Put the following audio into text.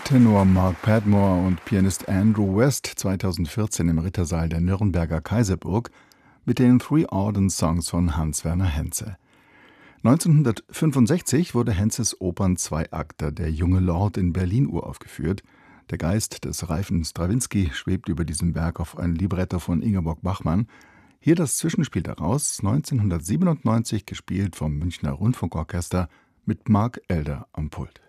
Tenor Mark Padmore und Pianist Andrew West 2014 im Rittersaal der Nürnberger Kaiserburg mit den Three Auden Songs von Hans-Werner Henze. 1965 wurde Henzes Opern Zweiakter Der junge Lord in Berlin uraufgeführt. Der Geist des reifen Strawinski schwebt über diesem Werk auf ein Libretto von Ingeborg Bachmann. Hier das Zwischenspiel daraus, 1997 gespielt vom Münchner Rundfunkorchester mit Mark Elder am Pult.